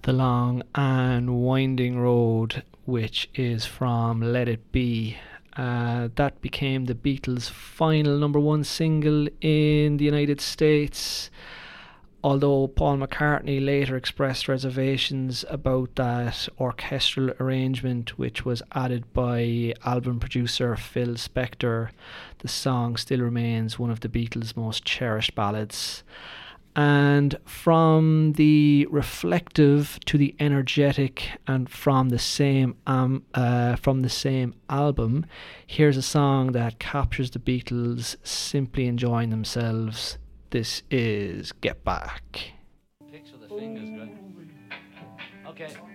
The Long and Winding Road, which is from Let It Be. That became the Beatles' final number one single in the United States, although Paul McCartney later expressed reservations about that orchestral arrangement, which was added by album producer Phil Spector. The song still remains one of the Beatles' most cherished ballads. And from the reflective to the energetic, and from the same album, here's a song that captures the Beatles simply enjoying themselves. This is Get Back. Picture the fingers, great. Okay.